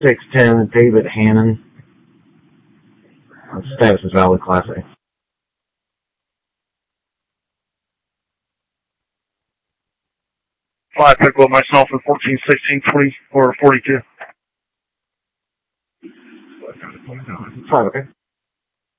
610, David Hannon. Status is valid, Class A. 5, pick up myself at 14, 16, 20, or 42. 5, okay.